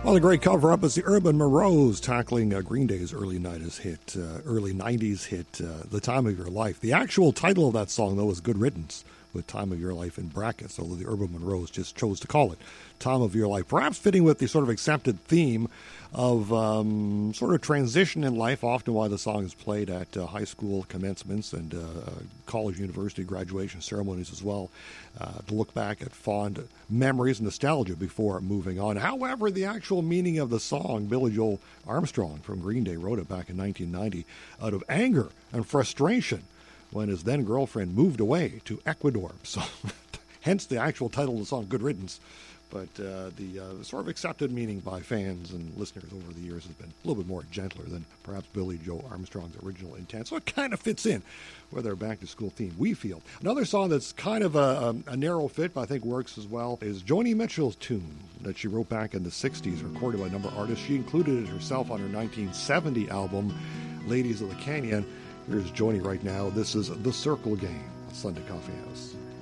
Well, a great cover-up is the Urban Monroes tackling Green Day's early 90s hit, The Time of Your Life. The actual title of that song, though, is Good Riddance, with Time of Your Life in brackets, although the Urban Monroes just chose to call it Time of Your Life, perhaps fitting with the sort of accepted theme of sort of transition in life, often why the song is played at high school commencements and college, university graduation ceremonies as well, to look back at fond memories and nostalgia before moving on. However, the actual meaning of the song, Billy Joe Armstrong from Green Day wrote it back in 1990 out of anger and frustration when his then-girlfriend moved away to Ecuador. So, hence the actual title of the song, Good Riddance. But the sort of accepted meaning by fans and listeners over the years has been a little bit more gentler than perhaps Billy Joe Armstrong's original intent. So it kind of fits in with our back-to-school theme, we feel. Another song that's kind of a narrow fit, but I think works as well, is Joni Mitchell's tune that she wrote back in the 60s, recorded by a number of artists. She included it herself on her 1970 album, Ladies of the Canyon. Here's Joni right now. This is The Circle Game, Sunday Coffee House.